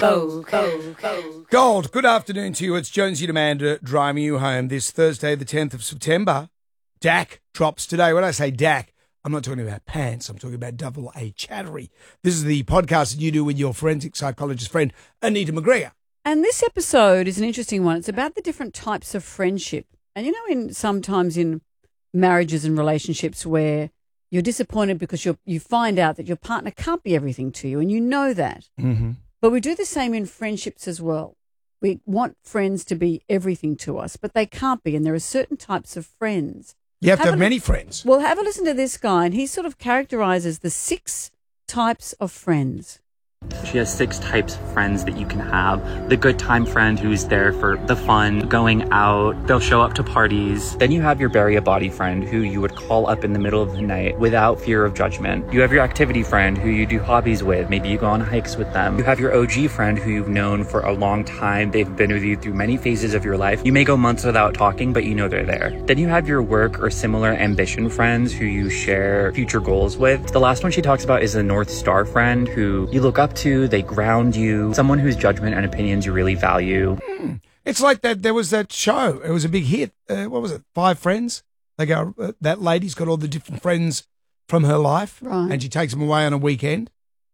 Gold, good afternoon to you. It's Jonesy Demander driving you home this Thursday, the 10th of September. Dak drops today. When I say Dak, I'm not talking about pants. I'm talking about double A chattery. This is the podcast that you do with your forensic psychologist friend, Anita McGregor. And this episode is an interesting one. It's about the different types of friendship. And you know, sometimes in marriages and relationships where you're disappointed because you find out that your partner can't be everything to you, and you know that. Mm-hmm. But we do the same in friendships as well. We want friends to be everything to us, but they can't be. And there are certain types of friends. You have to have many friends. Well, have a listen to this guy, and he sort of characterizes the 6 types of friends. She has 6 types of friends that you can have. The good time friend who's there for the fun, going out, they'll show up to parties. Then you have your bury a body friend who you would call up in the middle of the night without fear of judgment. You have your activity friend who you do hobbies with. Maybe you go on hikes with them. You have your OG friend who you've known for a long time. They've been with you through many phases of your life. You may go months without talking, but you know they're there. Then you have your work or similar ambition friends who you share future goals with. The last one she talks about is the North Star friend who you look up to, they ground you, someone whose judgment and opinions you really value. It's like that. There was that show. It was a big hit. What was it? 5 Friends. They go, that lady's got all the different friends from her life, right, and she takes them away on a weekend.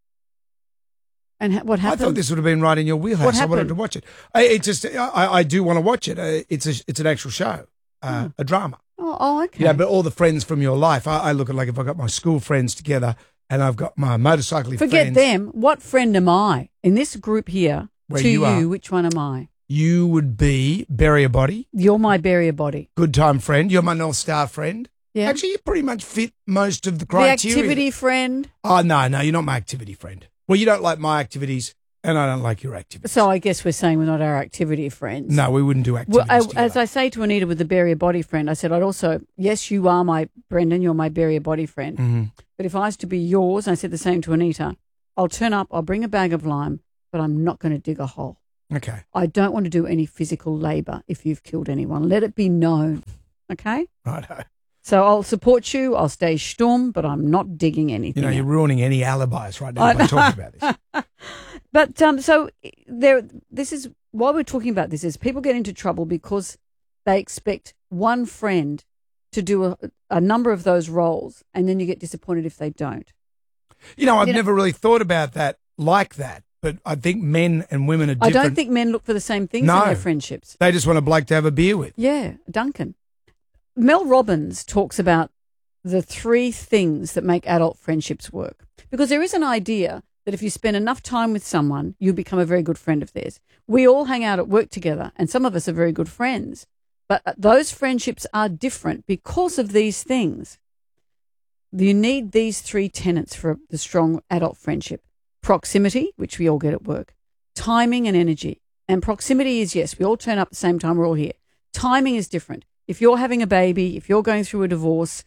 And what happened? I thought this would have been right in your wheelhouse. What happened? I wanted to watch it. I do want to watch it. It's an actual show, a drama. Oh, okay. Yeah, but all the friends from your life. I look at like if I got my school friends together. And I've got my motorcycling friends. Forget them. What friend am I? In this group here, where to you, which one am I? You would be bury a body. You're my bury a body. Good time friend. You're my North Star friend. Yeah. Actually, you pretty much fit most of the criteria. The activity friend. Oh, no, you're not my activity friend. Well, you don't like my activities, and I don't like your activities. So I guess we're saying we're not our activity friends. No, we wouldn't do activities together. As I say to Anita with the bury a body friend, I said, I'd also, yes, you are my Brendan, you're my bury a body friend. Mm-hmm. But if I was to be yours, and I said the same to Anita, I'll turn up, I'll bring a bag of lime, but I'm not going to dig a hole. Okay. I don't want to do any physical labour if you've killed anyone. Let it be known. Okay? Righto. So I'll support you, I'll stay stum, but I'm not digging anything. You know, you're ruining any alibis right now by talking about this. But so this is why we're talking about this is people get into trouble because they expect one friend to do a number of those roles, and then you get disappointed if they don't. You know, I've never really thought about that like that, but I think men and women are different. I don't think men look for the same things in their friendships. They just want a bloke to have a beer with. Yeah, Duncan. Mel Robbins talks about the 3 things that make adult friendships work, because there is an idea that if you spend enough time with someone, you become a very good friend of theirs. We all hang out at work together, and some of us are very good friends. But those friendships are different because of these things. You need these 3 tenets for the strong adult friendship. Proximity, which we all get at work. Timing and energy. And proximity is, yes, we all turn up at the same time, we're all here. Timing is different. If you're having a baby, if you're going through a divorce,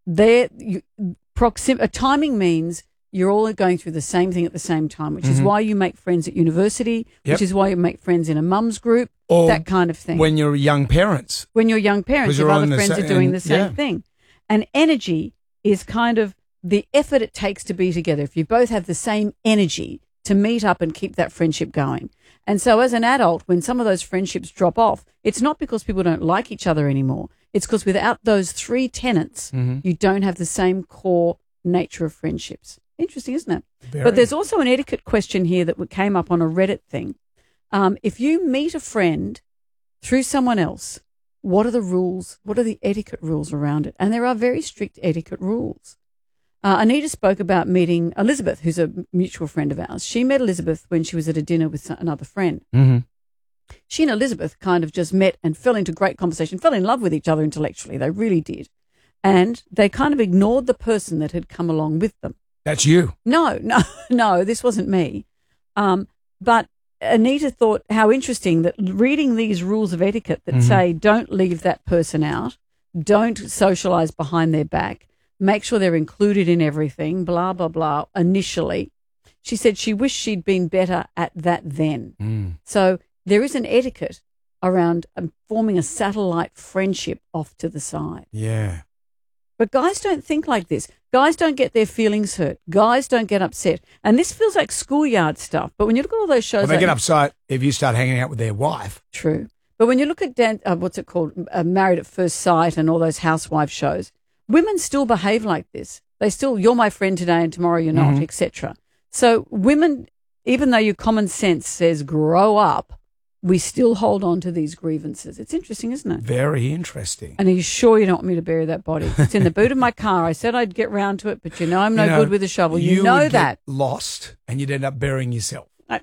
timing means you're all going through the same thing at the same time, which is why you make friends at university, which is why you make friends in a mum's group, or that kind of thing. When you're young parents. When you're young parents, your other friends are doing the same thing. And energy is kind of the effort it takes to be together. If you both have the same energy to meet up and keep that friendship going. And so as an adult, when some of those friendships drop off, it's not because people don't like each other anymore. It's because without those 3 tenets, you don't have the same core nature of friendships. Interesting, isn't it? Very. But there's also an etiquette question here that came up on a Reddit thing. If you meet a friend through someone else, what are the rules? What are the etiquette rules around it? And there are very strict etiquette rules. Anita spoke about meeting Elizabeth, who's a mutual friend of ours. She met Elizabeth when she was at a dinner with another friend. Mm-hmm. She and Elizabeth kind of just met and fell into great conversation, fell in love with each other intellectually. They really did. And they kind of ignored the person that had come along with them. That's you. No, this wasn't me. But Anita thought how interesting that reading these rules of etiquette that say don't leave that person out, don't socialise behind their back, make sure they're included in everything, blah, blah, blah, initially. She said she wished she'd been better at that then. So there is an etiquette around forming a satellite friendship off to the side. Yeah. But guys don't think like this. Guys don't get their feelings hurt. Guys don't get upset. And this feels like schoolyard stuff. But when you look at all those shows... Well, they get upset if you start hanging out with their wife. True. But when you look at, Married at First Sight and all those housewife shows, women still behave like this. They still, you're my friend today and tomorrow you're not, etc. So women, even though your common sense says grow up, we still hold on to these grievances. It's interesting, isn't it? Very interesting. And are you sure you don't want me to bury that body? It's in the boot of my car. I said I'd get round to it, but I'm no good with a shovel. You know would that. Get lost and you'd end up burying yourself. How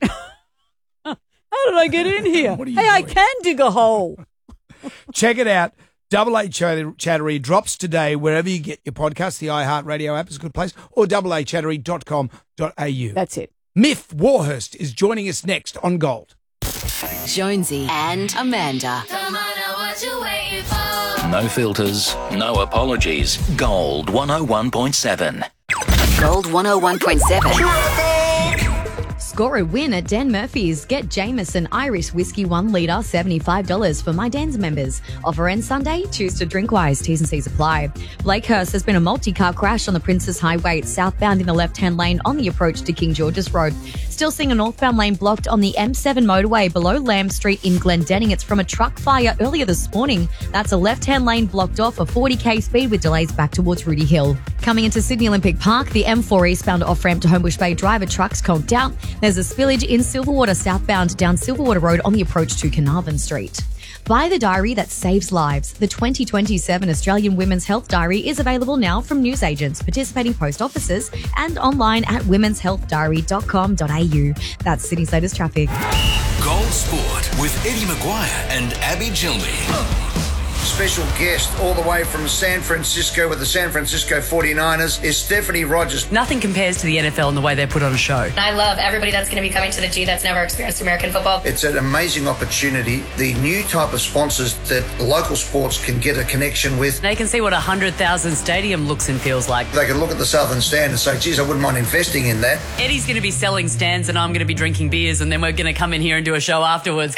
did I get in here? What are you doing? I doing? can dig a hole. Check it out. Double A Chattery drops today wherever you get your podcast. The iHeartRadio app is a good place, or doubleachattery.com.au. That's it. Miff Warhurst is joining us next on Gold. Jonesy and Amanda. Come on, now what you waiting for? No filters, no apologies. Gold 101.7. Gold 101.7. Score a win at Dan Murphy's. Get Jameson Irish Whiskey 1 litre, $75 for My Dan's members. Offer ends Sunday. Choose to drink wise. T's and C's apply. Blakehurst has been a multi-car crash on the Princess Highway. It's southbound in the left-hand lane on the approach to King George's Road. Still seeing a northbound lane blocked on the M7 motorway below Lamb Street in Glendenning. It's from a truck fire earlier this morning. That's a left-hand lane blocked off at 40k speed with delays back towards Rudy Hill. Coming into Sydney Olympic Park, the M4 eastbound off-ramp to Homebush Bay Driver trucks conked out. There's a spillage in Silverwater southbound down Silverwater Road on the approach to Carnarvon Street. Buy the diary that saves lives. The 2027 Australian Women's Health Diary is available now from newsagents, participating post offices, and online at womenshealthdiary.com.au. That's Sydney's latest traffic. Gold Sport with Eddie Maguire and Abby Gilby. Special guest all the way from San Francisco with the San Francisco 49ers is Stephanie Rogers. Nothing compares to the NFL and the way they put on a show. I love everybody that's going to be coming to the G that's never experienced American football. It's an amazing opportunity. The new type of sponsors that local sports can get a connection with. They can see what a 100,000 stadium looks and feels like. They can look at the Southern Stand and say, geez, I wouldn't mind investing in that. Eddie's going to be selling stands and I'm going to be drinking beers, and then we're going to come in here and do a show afterwards.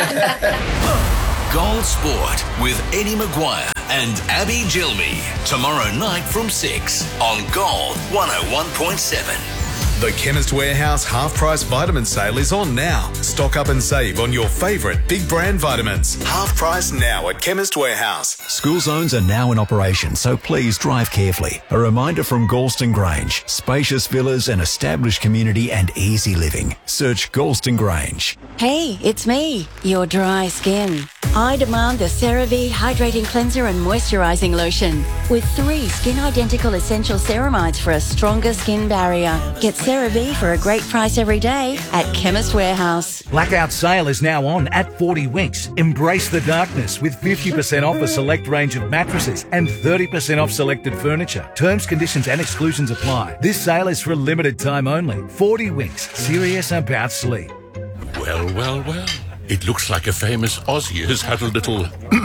Gold Sport with Eddie Maguire and Abby Gilby. Tomorrow night from 6 on Gold 101.7. The Chemist Warehouse half-price vitamin sale is on now. Stock up and save on your favourite big brand vitamins. Half price now at Chemist Warehouse. School zones are now in operation, so please drive carefully. A reminder from Galston Grange. Spacious villas, an established community and easy living. Search Galston Grange. Hey, it's me, your dry skin. I demand the CeraVe Hydrating Cleanser and Moisturising Lotion with 3 skin-identical essential ceramides for a stronger skin barrier. Get CeraVe for a great price every day at Chemist Warehouse. Blackout sale is now on at 40 Winks. Embrace the darkness with 50% off a select range of mattresses and 30% off selected furniture. Terms, conditions and exclusions apply. This sale is for a limited time only. 40 Winks. Serious about sleep. Well, well, well. It looks like a famous Aussie has had a little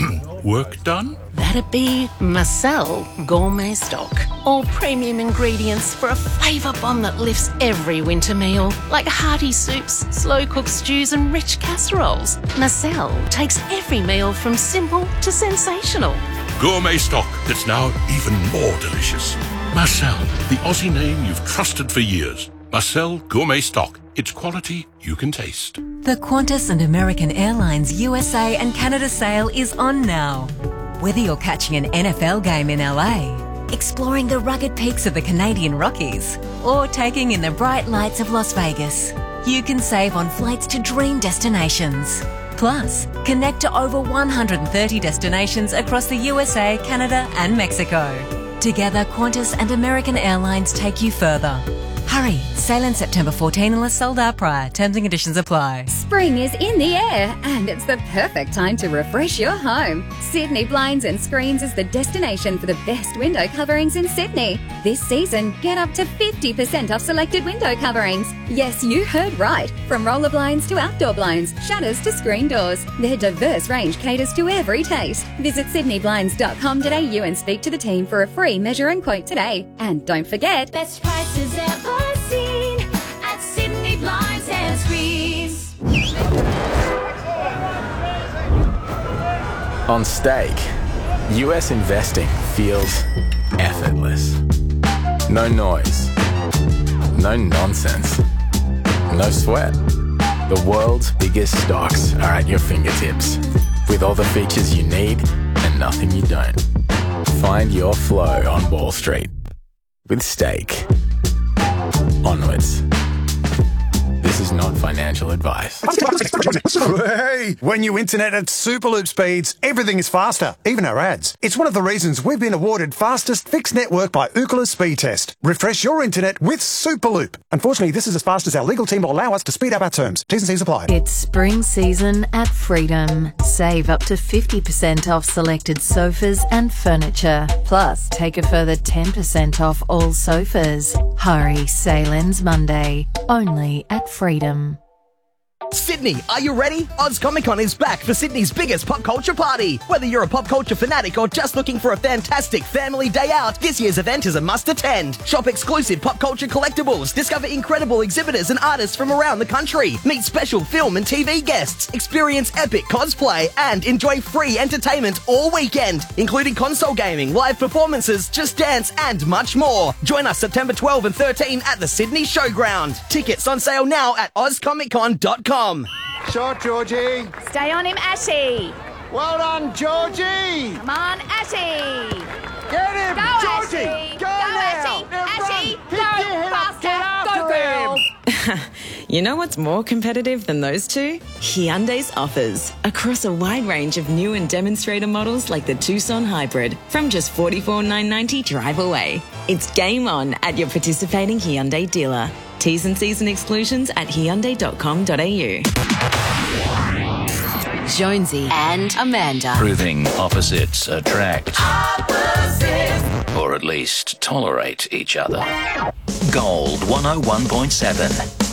work done. That'd be Marcel Gourmet Stock. All premium ingredients for a flavour bomb that lifts every winter meal. Like hearty soups, slow-cooked stews and rich casseroles. Marcel takes every meal from simple to sensational. Gourmet stock that's now even more delicious. Marcel, the Aussie name you've trusted for years. Marcel Gourmet Stock. It's quality you can taste. The Qantas and American Airlines USA and Canada sale is on now. Whether you're catching an NFL game in LA, exploring the rugged peaks of the Canadian Rockies, or taking in the bright lights of Las Vegas, you can save on flights to dream destinations. Plus, connect to over 130 destinations across the USA, Canada and Mexico. Together, Qantas and American Airlines take you further. Hurry, sail in September 14 unless sold out prior. Terms and conditions apply. Spring is in the air and it's the perfect time to refresh your home. Sydney Blinds and Screens is the destination for the best window coverings in Sydney. This season, get up to 50% off selected window coverings. Yes, you heard right. From roller blinds to outdoor blinds, shutters to screen doors. Their diverse range caters to every taste. Visit sydneyblinds.com.au and speak to the team for a free measure and quote today. And don't forget, Best prices ever seen at Sydney Blinds and Screens. On stake, US investing feels effortless. No noise. No nonsense. No sweat. The world's biggest stocks are at your fingertips, with all the features you need and nothing you don't. Find your flow on Wall Street with Stake. Onwards. This is not financial advice. Hey, when you internet at Superloop speeds, everything is faster, even our ads. It's one of the reasons we've been awarded fastest fixed network by Ookla Speed Test. Refresh your internet with Superloop. Unfortunately, this is as fast as our legal team will allow us to speed up our terms. T's and C's apply. It's spring season at Freedom. Save up to 50% off selected sofas and furniture. Plus, take a further 10% off all sofas. Hurry, sale ends Monday. Only at Freedom. Sydney, are you ready? Oz Comic Con is back for Sydney's biggest pop culture party. Whether you're a pop culture fanatic or just looking for a fantastic family day out, this year's event is a must attend. Shop exclusive pop culture collectibles, discover incredible exhibitors and artists from around the country, meet special film and TV guests, experience epic cosplay, and enjoy free entertainment all weekend, including console gaming, live performances, Just Dance, and much more. Join us September 12 and 13 at the Sydney Showground. Tickets on sale now at ozcomiccon.com. Shot, Georgie. Stay on him, Ashy. Well done, Georgie. Come on, Ashy. Get him, Go, Georgie. Ashy. Go now. Ashy. Ashy, go faster. Go, girl. You know what's more competitive than those two? Hyundai's offers. Across a wide range of new and demonstrator models like the Tucson Hybrid from just $44,990 drive away. It's game on at your participating Hyundai dealer. T's and C's and exclusions at Hyundai.com.au. Jonesy and Amanda. Proving opposites attract. Or at least tolerate each other. Gold 101.7.